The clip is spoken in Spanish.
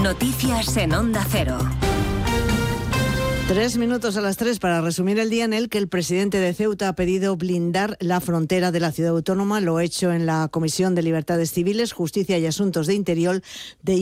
Noticias en Onda Cero. 3 minutos a las 3 para resumir el día en el que el presidente de Ceuta ha pedido blindar la frontera de la ciudad autónoma. Lo ha hecho en la Comisión de Libertades Civiles, Justicia y Asuntos de Interior